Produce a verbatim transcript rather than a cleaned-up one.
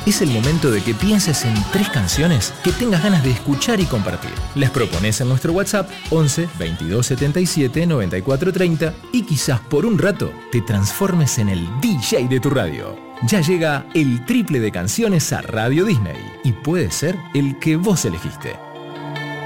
Es el momento de que pienses en tres canciones que tengas ganas de escuchar y compartir. Las propones en nuestro WhatsApp once veintidós setenta y siete noventa y cuatro treinta y quizás por un rato te transformes en el D J de tu radio. Ya llega el triple de canciones a Radio Disney y puede ser el que vos elegiste.